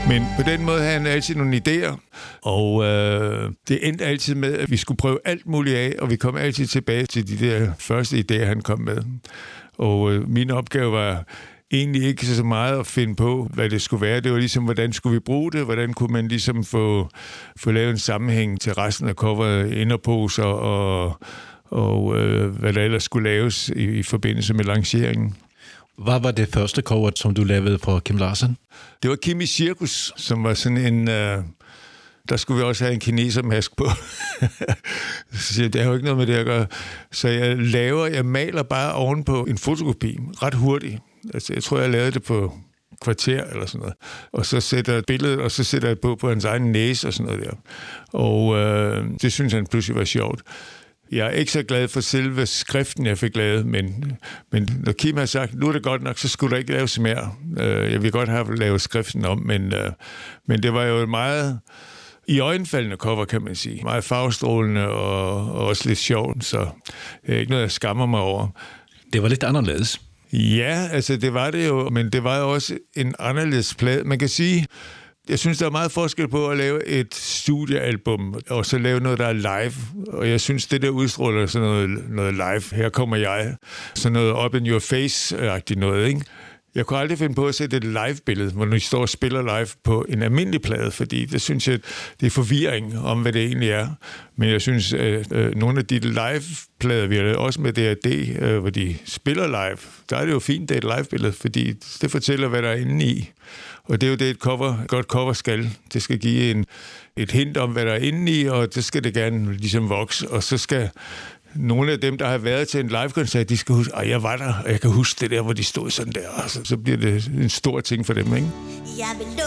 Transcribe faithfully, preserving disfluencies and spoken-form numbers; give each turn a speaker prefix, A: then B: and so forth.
A: Men på den måde havde han altid nogle idéer, og øh, det endte altid med, at vi skulle prøve alt muligt af, og vi kom altid tilbage til de der første idéer, han kom med. Og øh, min opgave var egentlig ikke så meget at finde på, hvad det skulle være. Det var ligesom, hvordan skulle vi bruge det? Hvordan kunne man ligesom få, få lavet en sammenhæng til resten af coveret, inderposer og, og øh, hvad der ellers skulle laves i, i forbindelse med lanceringen.
B: Hvad var det første cover, som du lavede for Kim Larsen?
A: Det var Kim i Cirkus, som var sådan en... Øh, der skulle vi også have en kinesermask på. Så det har jo ikke noget med det at gøre. Så jeg laver, jeg maler bare ovenpå en fotokopi, ret hurtigt. Altså, jeg tror, jeg lavede det på kvarter eller sådan noget. Og så sætter jeg et billede, og så sætter jeg på på hans egen næse og sådan noget der. Og øh, det synes han pludselig var sjovt. Jeg er ikke så glad for selve skriften, jeg fik lavet, men, men når Kim har sagt, nu er det godt nok, så skulle der ikke laves mere. Jeg vil godt have lavet skriften om, men, men det var jo et meget i øjenfaldende cover, kan man sige. Meget farvestrålende og, og også lidt sjovt, så det er ikke noget, jeg skammer mig over.
B: Det var lidt anderledes.
A: Ja, altså det var det jo, men det var jo også en anderledes plade. Man kan sige... Jeg synes, der er meget forskel på at lave et studiealbum, og så lave noget, der er live. Og jeg synes, det der udstråler sådan noget, noget live. Her kommer jeg. Sådan noget up in your face-agtigt noget, ikke? Jeg kunne aldrig finde på at sætte et live-billede, hvor de står og spiller live på en almindelig plade, fordi det synes jeg, det er forvirring om, hvad det egentlig er. Men jeg synes, at øh, nogle af de live-plader, vi har lavet, også med D R D, øh, hvor de spiller live, der er det jo fint, det er et live-billede, fordi det fortæller, hvad der er inde i. Og det er jo det, et cover, et godt cover skal. Det skal give en, et hint om, hvad der er inde i, og det skal det gerne ligesom vokse. Og så skal nogle af dem, der har været til en live-koncert, de skal huske, at jeg var der, og jeg kan huske det der, hvor de stod sådan der. Og så, så bliver det en stor ting for dem, ikke?